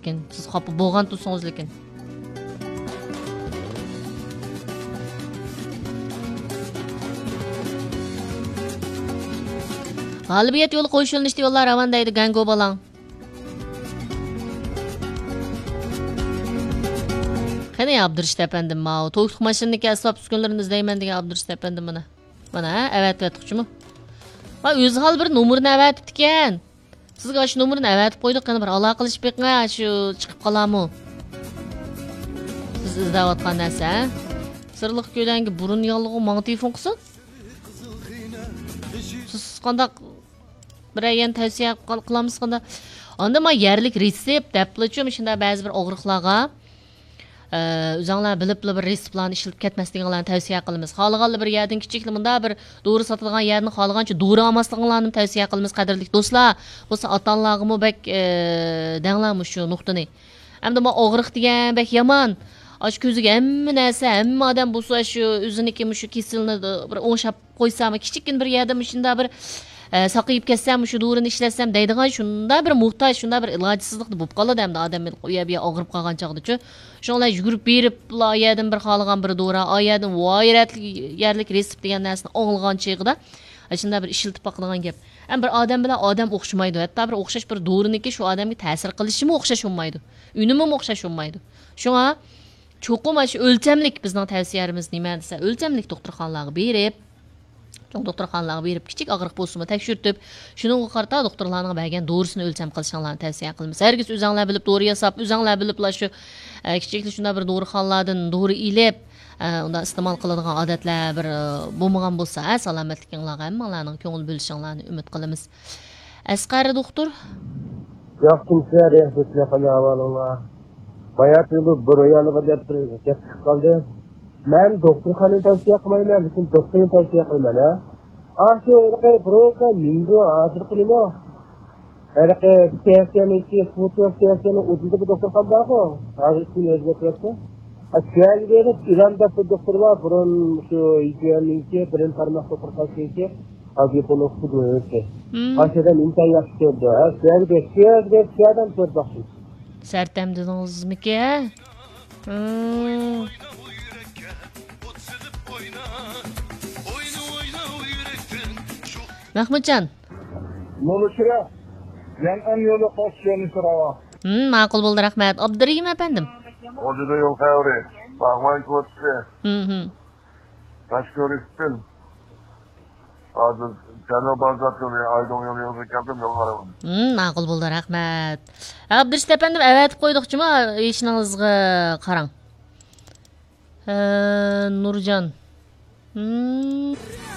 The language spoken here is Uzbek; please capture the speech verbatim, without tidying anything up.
lekin. Siz xafa bo'lgan tursangiz lekin. G'alabiyat yo'li qo'shilishdi yo'llar ravon deydi Gango balang. Qani Abdurishit efendim ma to'yliq mashinaniki asbob uskunalarini izlayman degan Abdurishit efendim mana. Mana avat vatqichimi? Va o'zi hal bir nomerni avatibdi ekan. Sizga shu nomerni avatib qo'ydik, qani bir aloqa qilishib beqinga shu chiqib qolarmi? Siz izlayotgan narsa, sirliq ko'langi burun yollig'i menga telefon qilsin. Siz qanday bir ayan tavsiya qilamiz qanda? Onda men yerlik retsept deblachu shunda ba'zi bir og'riqlarga o'zinglar bilib bir reseptlarni ishlatib ketmasliginglarni tavsiya qilamiz. Xohlaganlar bir yerdan kichikli bunda bir dori sotilgan yerni xohlagancha dori olmasliginglarni tavsiya qilamiz qadrli do'stlar. Bo'lsa ota-onalarga bek danglarmi shu nuqtani. Hamda men og'riq degan bek yomon. Aç ko'ziga hamma narsa, hamma odam bo'lsa shu o'ziniki shu kesilni bir o'ngshab qo'ysam, kichikkin bir yerda shunda bir saqayib ketsam, shu dorini ishlasam deydigan shunda bir muhtoj, shunda bir ilojsizlikni bo'lib qoladi hamda odam uya-buya og'rib qolgan chog'da-chu. Shunlar yugurib berib, oyadin bir xohlagan bir dora, oyadin voyratli yerlik resept degan narsani o'ngilgan cheg'ida shunda bir ishiltib baqadigan gap. Ham bir odam bilan odam o'xshamaydi. Hatto bir o'xshash bir doriniki shu odamga ta'sir qilishimi o'xshash olmaydi. Unimi o'xshash olmaydi. Shunga cho'qim shu o'lchamlik bizning tavsiyalarimiz nima desa, o'lchamlik doktorxonalarga berib, cho'ng doktorxonalarga berib kichik og'riq bo'lsa-mu tekshirtib, shunga qarata doktorlarning bergan dorisini o'lcham qilishinglarni tavsiya qilamiz. Hargiz o'zinglar bilib dori yasab, o'zinglar biliblar shu kichikli shunda bir dorixonalardan dori ilib, unda iste'mol qiladigan odatlar bir bo'lmagan bo'lsa, salomatliginglarga hammalarning ko'ngil bo'lishinglarni umid qilamiz. Asqar doktor? Yo'q, kimsa rehberlik qilganlar. Bayağı yolu buraya kadar geçtik kaldı. Ben doktorxona tavsiye qilmayman, lekin doktorni tavsiye qilman ha. Aşu erkek broka mingo hazır qilma. Erkek tavsiye'ni foto tavsiye'ni o'zida bir doktorxona bor. Hozir kun o'zgartirsa. Aslida İran'da bu doktorlar burun şu yigirmanki birinchi tarmoq doktorxonasi hozir bunu o'qitdi. Aslida imkon yaxshi edi. Aslida besh besh adam ko'rmoqchi. Sertem dedinizmi ki? Hmm. Mahmudcan. Moluşura. Ben en yolu koşuyorum sırava. Hmm, ma'qul bo'ldi, rahmat. Abdurahim efendim. Orada yol favori. Bakmayın koştu. Hı hı. Başka ispil. Hazır. Canım bazatıyor ya. Aydın yolu yolu geldim yollara. Hmm, ma'qul bo'ldi, rahmat. Abdurahim efendim, evet qo'ydiqchimi? Eshiningizga qarang. Nurjan. Hmm.